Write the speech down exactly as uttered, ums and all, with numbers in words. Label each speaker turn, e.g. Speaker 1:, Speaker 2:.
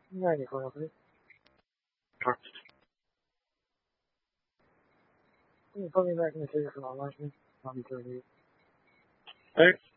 Speaker 1: ninety for please. Can you put me back in the ticket for my lunch, man? I'll be thirty.
Speaker 2: Thanks.